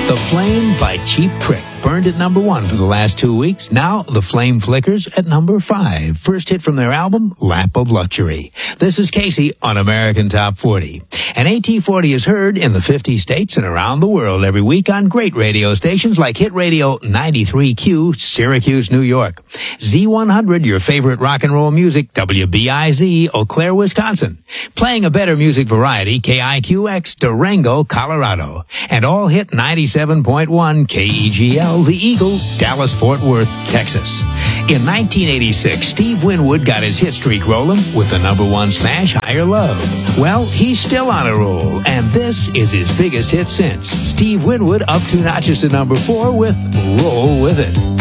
The Flame by Cheap Trick burned at number 1 for the last 2 weeks. Now, The Flame flickers at number 5. First hit from their album, Lap of Luxury. This is Casey on American Top 40. And AT40 is heard in the 50 states and around the world every week on great radio stations like Hit Radio 93Q, Syracuse, New York. Z100, your favorite rock and roll music, WBIZ, Eau Claire, Wisconsin. Playing a better music variety, KIQX, Durango, Colorado. And All Hit 97.1, KEGL, The Eagle, Dallas-Fort Worth, Texas. In 1986, Steve Winwood got his hit streak rolling with the number 1 smash, Higher Love. Well, he's still on a roll, and this is his biggest hit since. Steve Winwood up 2 notches to number 4 with Roll With It.